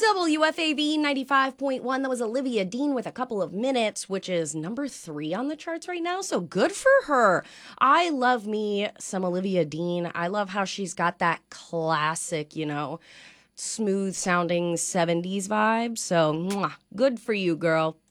WFAB 95.1. That was Olivia Dean with A Couple of Minutes, which is number 3 on the charts right now. So good for her. I love me some Olivia Dean. I love how she's got that classic, smooth sounding 70s vibe. So good for you, girl.